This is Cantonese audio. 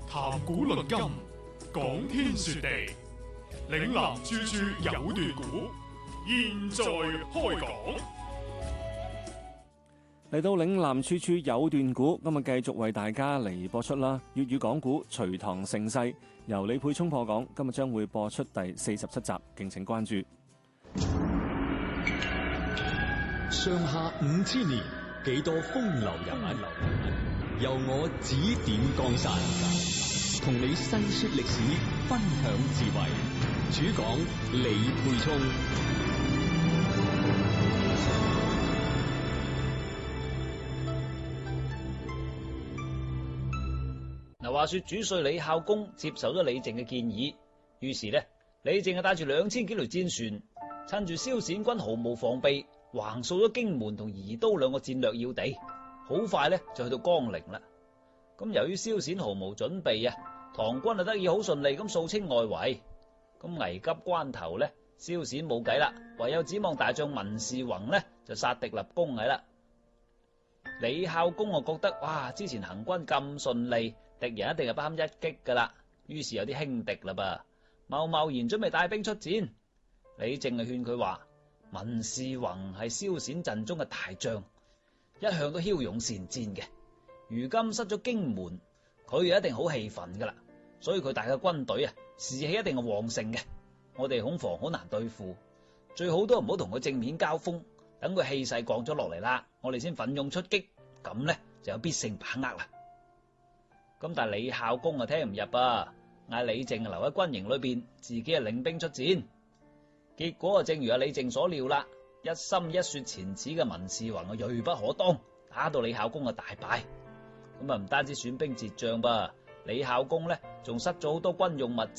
談古論今，講天說地，嶺南處處有段古，現在開講。 嚟到嶺南處處有段古，今日繼續為大家嚟播出啦。粵語講古隋唐盛世，由李沛聰播講，今日將會播出第47集，敬請關注。 上下5000年，幾多風流人物，由我指點江山，同你細說歷史，分享智慧。主講李沛聰。 嗱，話說主帥李孝恭接受咗李靖嘅建議，於是呢，李靖就帶住2000幾條戰船，趁住蕭銑軍毫無防備，橫掃咗荊門同宜都兩個戰略要地，好快呢就去到江陵啦。咁由於蕭銑毫無準備啊，唐軍就得以好順利咁掃清外圍。咁危急關頭呢，蕭銑冇計啦，唯有指望大將文士宏呢就殺敵立功係啦。李孝恭啊覺得哇，之前行軍咁順利，敵人一定係不堪一擊噶啦，於是有啲輕敵啦噃，貿然準備帶兵出戰。李靖就勸佢話：文士宏係蕭銑陣中嘅大將，一向都驍勇善戰嘅，如今失咗荊門，佢就一定好氣憤噶啦，所以佢帶嘅軍隊啊，士氣一定係旺盛嘅，我哋恐防好難對付，最好都唔好同佢正面交鋒，等佢氣勢降咗落嚟啦，我哋先奮勇出擊，咁呢就有必勝把握啦。咁但係李孝恭啊聽唔入啊，嗌李靖留喺軍營裏邊，自己啊領兵出戰。結果啊正如阿李靖所料啦，一心一雪前恥嘅文士宏啊銳不可當，打到李孝恭啊大敗。咁啊唔單止損兵折將噃，李孝恭呢仲失咗好多軍用物資